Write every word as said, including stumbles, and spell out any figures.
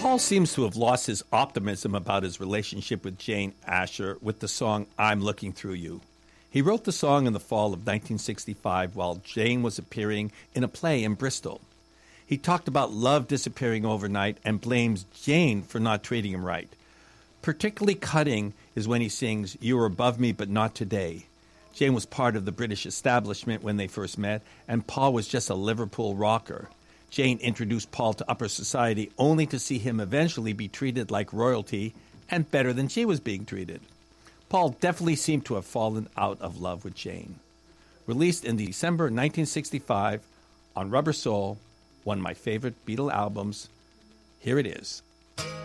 Paul seems to have lost his optimism about his relationship with Jane Asher with the song I'm Looking Through You. He wrote the song in the fall of nineteen sixty-five while Jane was appearing in a play in Bristol. He talked about love disappearing overnight and blames Jane for not treating him right. Particularly cutting is when he sings, "You were above me, but not today." Jane was part of the British establishment when they first met, and Paul was just a Liverpool rocker. Jane introduced Paul to upper society only to see him eventually be treated like royalty and better than she was being treated. Paul definitely seemed to have fallen out of love with Jane. Released in December nineteen sixty-five on Rubber Soul, one of my favorite Beatle albums, here it is.